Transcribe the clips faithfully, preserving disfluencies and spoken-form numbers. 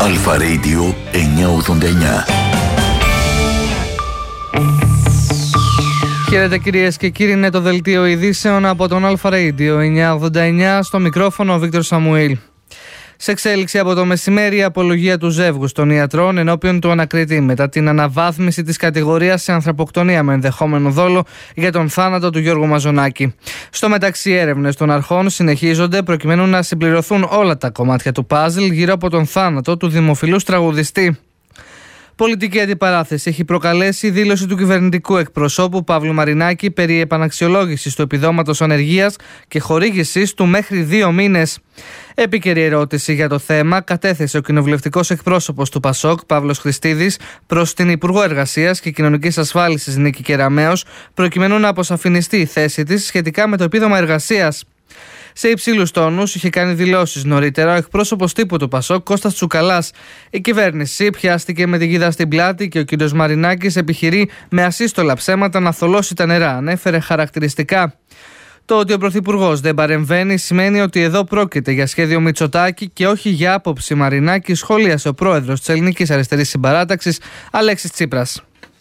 Αλφα Radio εννιακόσια ογδόντα εννιά. Χαίρετε κυρίες και κύριοι, είναι το δελτίο ειδήσεων από τον Αλφα Radio εννιακόσια ογδόντα εννιά, στο μικρόφωνο ο Βίκτορ Σαμουήλ. Σε εξέλιξη από το μεσημέρι η απολογία του ζεύγους των ιατρών ενώπιον του ανακριτή μετά την αναβάθμιση της κατηγορίας σε ανθρωποκτονία με ενδεχόμενο δόλο για τον θάνατο του Γιώργου Μαζονάκη. Στο μεταξύ, έρευνες των αρχών συνεχίζονται προκειμένου να συμπληρωθούν όλα τα κομμάτια του παζλ γύρω από τον θάνατο του δημοφιλούς τραγουδιστή. Πολιτική αντιπαράθεση έχει προκαλέσει η δήλωση του κυβερνητικού εκπροσώπου Παύλου Μαρινάκη περί επαναξιολόγησης του επιδόματος ανεργίας και χορήγησης του μέχρι δύο μήνες. Επίκαιρη ερώτηση για το θέμα κατέθεσε ο κοινοβουλευτικός εκπρόσωπος του ΠΑΣΟΚ, Παύλος Χριστίδης, προς την Υπουργό Εργασίας και Κοινωνικής Ασφάλισης Νίκη Κεραμέως, προκειμένου να αποσαφινιστεί η θέση της σχετικά με το επίδομα εργασίας. Σε υψηλούς τόνους είχε κάνει δηλώσεις νωρίτερα ο εκπρόσωπος τύπου του ΠΑΣΟΚ, Κώστας Τσουκαλάς. Η κυβέρνηση πιάστηκε με την γίδα στην πλάτη και ο κ. Μαρινάκης επιχειρεί με ασύστολα ψέματα να θολώσει τα νερά. Ανέφερε χαρακτηριστικά: το ότι ο Πρωθυπουργός δεν παρεμβαίνει σημαίνει ότι εδώ πρόκειται για σχέδιο Μητσοτάκη και όχι για άποψη Μαρινάκη, σχολίασε ο πρόεδρος της Ελληνικής Αριστερής Συμπαράταξης, Αλέξης Τσίπρας.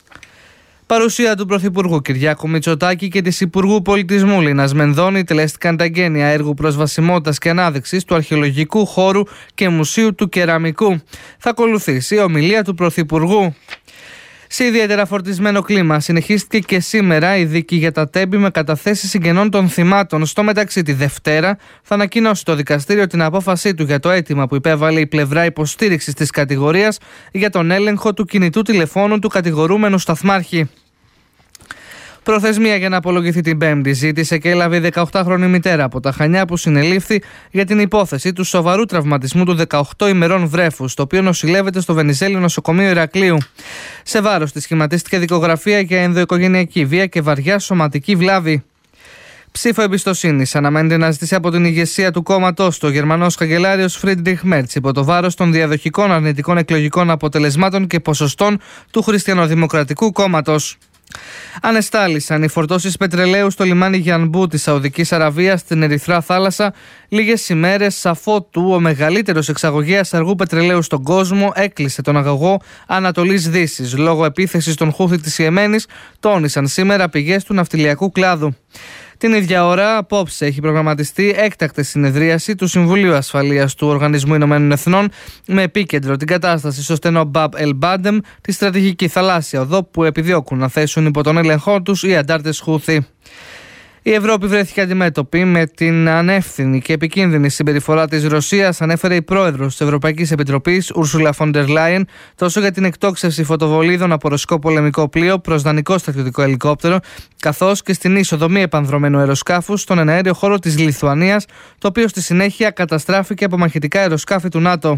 Παρουσία του Πρωθυπουργού Κυριάκου Μητσοτάκη και της Υπουργού Πολιτισμού Λίνας Μενδώνη τελέστηκαν τα εγγένεια έργου προσβασιμότητας και ανάδειξης του αρχαιολογικού χώρου και μουσείου του Κεραμικού. Θα ακολουθήσει η ομιλία του Πρωθυπουργού. Σε ιδιαίτερα φορτισμένο κλίμα συνεχίστηκε και σήμερα η δίκη για τα τέμπη με καταθέσεις συγγενών των θυμάτων. Στο μεταξύ, τη Δευτέρα θα ανακοινώσει το δικαστήριο την απόφασή του για το αίτημα που υπέβαλε η πλευρά υποστήριξης της κατηγορίας για τον έλεγχο του κινητού τηλεφώνου του κατηγορούμενου σταθμάρχη. Προθεσμία για να απολογηθεί την Πέμπτη ζήτησε και έλαβε η δεκαοκτάχρονη μητέρα από τα Χανιά που συνελήφθη για την υπόθεση του σοβαρού τραυματισμού του δεκαοκτώ ημερών βρέφους, το οποίο νοσηλεύεται στο Βενιζέλιο Νοσοκομείο Ηρακλείου. Σε βάρος της σχηματίστηκε δικογραφία για ενδοοικογενειακή βία και βαριά σωματική βλάβη. Ψήφο εμπιστοσύνης αναμένεται να ζητήσει από την ηγεσία του κόμματος του ο Γερμανός καγκελάριος Φρίντριχ Μέρτς υπό το βάρος των διαδοχικών αρνητικών εκλογικών αποτελεσμάτων και ποσοστών του Χριστιανοδημοκρατικού Κόμματος. Ανεστάλησαν οι φορτώσεις πετρελαίου στο λιμάνι Γιανμπού της Σαουδικής Αραβίας στην Ερυθρά Θάλασσα λίγες ημέρες αφότου ο μεγαλύτερος εξαγωγέας αργού πετρελαίου στον κόσμο έκλεισε τον αγωγό Ανατολής Δύσης λόγω επίθεσης των Χούθη της Ιεμένης, τόνισαν σήμερα πηγές του ναυτιλιακού κλάδου. Την ίδια ώρα, απόψε, έχει προγραμματιστεί έκτακτη συνεδρίαση του Συμβουλίου Ασφαλείας του Οργανισμού Ηνωμένων Εθνών με επίκεντρο την κατάσταση στο στενό Μπαμπ Ελ Μπάντεμ, τη στρατηγική θαλάσσια οδό που επιδιώκουν να θέσουν υπό τον έλεγχό τους οι αντάρτες Χούθη. Η Ευρώπη βρέθηκε αντιμέτωπη με την ανεύθυνη και επικίνδυνη συμπεριφορά της Ρωσίας, ανέφερε η πρόεδρος της Ευρωπαϊκής Επιτροπής, Ούρσουλα φον ντερ Λάιεν, τόσο για την εκτόξευση φωτοβολίδων από ρωσικό πολεμικό πλοίο προς δανεικό στρατιωτικό ελικόπτερο, καθώς και στην είσοδο μη επανδρωμένου αεροσκάφους στον εναέριο χώρο της Λιθουανίας, το οποίο στη συνέχεια καταστράφηκε από μαχητικά αεροσκάφη του ΝΑΤΟ.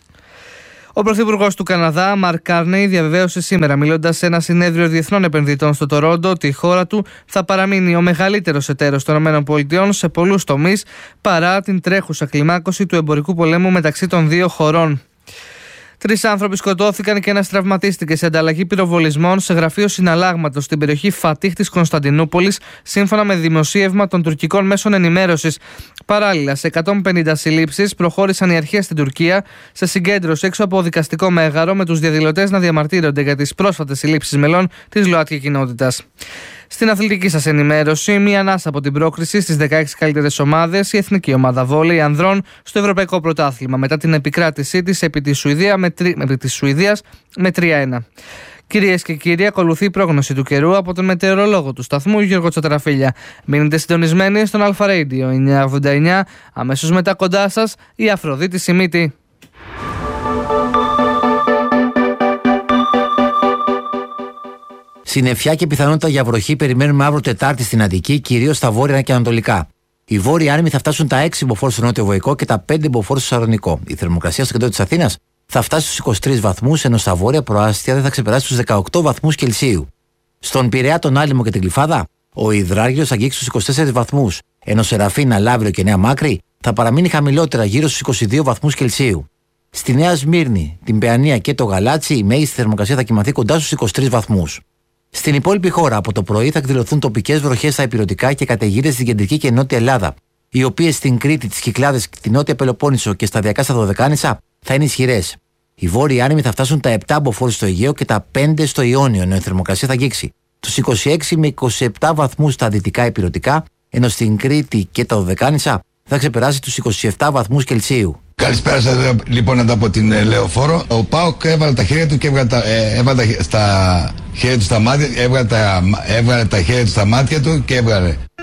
Ο Πρωθυπουργός του Καναδά, Μαρκ Κάρνεϊ, διαβεβαίωσε σήμερα, μιλώντας σε ένα συνέδριο διεθνών επενδυτών στο Τορόντο, ότι η χώρα του θα παραμείνει ο μεγαλύτερος εταίρος των ΗΠΑ σε πολλούς τομείς, παρά την τρέχουσα κλιμάκωση του εμπορικού πολέμου μεταξύ των δύο χωρών. Τρεις άνθρωποι σκοτώθηκαν και ένας τραυματίστηκε σε ανταλλαγή πυροβολισμών σε γραφείο συναλλάγματος στην περιοχή Φατίχ της Κωνσταντινούπολης, σύμφωνα με δημοσίευμα των τουρκικών μέσων ενημέρωσης. Παράλληλα, σε εκατόν πενήντα συλλήψεις προχώρησαν οι αρχές στην Τουρκία σε συγκέντρωση έξω από δικαστικό μέγαρο, με τους διαδηλωτές να διαμαρτύρονται για τις πρόσφατες συλλήψεις μελών της ΛΟΑΤΚΙ κοινότητας. Στην αθλητική σας ενημέρωση, μία ανάσα από την πρόκριση στις δεκαέξι καλύτερες ομάδες, η εθνική ομάδα βόλεϊ ανδρών στο Ευρωπαϊκό Πρωτάθλημα μετά την επικράτησή της επί της, Σουηδία με τρι... επί της Σουηδίας με τρία ένα. Κυρίες και κύριοι, ακολουθεί η πρόγνωση του καιρού από τον μετεωρολόγο του σταθμού Γιώργο Τσατραφίλια. Μείνετε συντονισμένοι στον Αλφα Radio εννιακόσια ογδόντα εννιά, αμέσως μετά κοντά σας η Αφροδίτη Σιμίτη. Συννεφιά και πιθανότητα για βροχή περιμένουμε αύριο Τετάρτη στην Αττική, κυρίως στα βόρεια και ανατολικά. Οι βόρειοι άνεμοι θα φτάσουν τα έξι μποφόρ στο νότιο Βοϊκό και τα πέντε μποφόρ στο Σαλονικό. Η θερμοκρασία στο κέντρο της Αθήνας θα φτάσει στους είκοσι τρεις βαθμούς, ενώ στα βόρεια προάστια δεν θα ξεπεράσει τους δεκαοκτώ βαθμούς Κελσίου. Στον Πειραιά, τον Άλυμο και την Γλυφάδα, ο υδράργυρος θα αγγίξει στους είκοσι τέσσερις βαθμούς, ενώ σε Ραφίνα, Λαύριο και Νέα Μάκρη θα παραμείνει χαμηλότερα γύρω στους είκοσι δύο βαθμούς Κελσίου. Στη Νέα Σμύρνη, την Παιανία και το Γαλάτσι, η μέγιστη θερμοκρασία θα κοιμαθεί κοντά στους είκοσι τρεις βαθμούς. Στην υπόλοιπη χώρα, από το πρωί θα εκδηλωθούν τοπικές βροχές στα ηπειρωτικά και καταιγίδες στην κεντρική και νότια Ελλάδα, οι οποίες στην Κρήτη, τις Κυκλάδες, την νότια Πελοπόννησο και σταδιακά στα Δωδεκάνησα θα είναι ισχυρές. Οι βόρειοι άνεμοι θα φτάσουν τα επτά μποφόρ στο Αιγαίο και τα πέντε στο Ιόνιο, ενώ η θερμοκρασία θα αγγίξει τους είκοσι έξι με είκοσι επτά βαθμούς στα δυτικά ηπειρωτικά, ενώ στην Κρήτη και τα Δωδεκάνησα θα ξεπεράσει τους είκοσι επτά βαθμούς Κελσίου. Καλησπέρα σας λοιπόν εδώ από την ε, Λεωφόρο. Ο ΠΑΟΚ έβαλε τα χέρια του και έβγαλε τα, ε, έβαλε τα, στα χέρια του στα μάτια, έβγαλε τα, έβγαλε τα χέρια του στα μάτια του και έβγαλε